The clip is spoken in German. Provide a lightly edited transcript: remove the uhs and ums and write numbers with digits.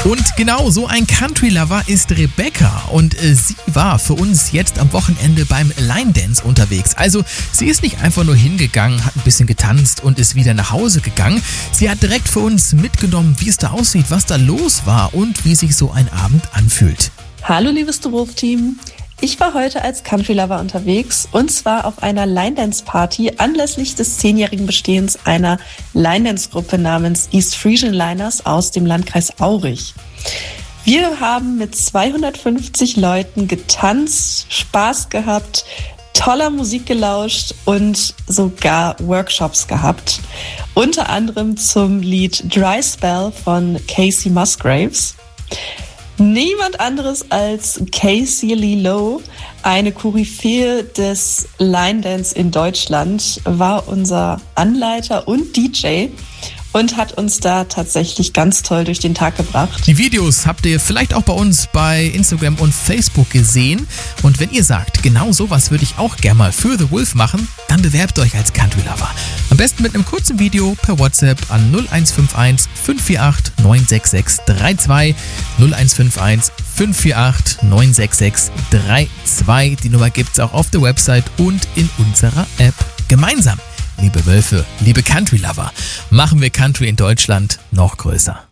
Und genau so ein Country-Lover ist Rebecca und sie war für uns jetzt am Wochenende beim Line Dance unterwegs. Also sie ist nicht einfach nur hingegangen, hat ein bisschen getanzt und ist wieder nach Hause gegangen. Sie hat direkt für uns mitgenommen, wie es da aussieht, was da los war und wie sich so ein Abend anfühlt. Hallo liebes The Wolf Team. Ich war heute als Country-Lover unterwegs und zwar auf einer Line-Dance-Party anlässlich des 10-jährigen Bestehens einer Line-Dance-Gruppe namens East Frisian Liners aus dem Landkreis Aurich. Wir haben mit 250 Leuten getanzt, Spaß gehabt, toller Musik gelauscht und sogar Workshops gehabt. Unter anderem zum Lied Dry Spell von Casey Musgraves. Niemand anderes als Casey Lee Lowe, eine Koryphäe des Line Dance in Deutschland, war unser Anleiter und DJ und hat uns da tatsächlich ganz toll durch den Tag gebracht. Die Videos habt ihr vielleicht auch bei uns bei Instagram und Facebook gesehen. Und wenn ihr sagt, genau sowas würde ich auch gerne mal für The Wolf machen, dann bewerbt euch als Country Lover. Am besten mit einem kurzen Video per WhatsApp an 0151 548 966 32 0151 548 966 32. Die Nummer gibt's auch auf der Website und in unserer App. Gemeinsam, liebe Wölfe, liebe Country Lover, machen wir Country in Deutschland noch größer.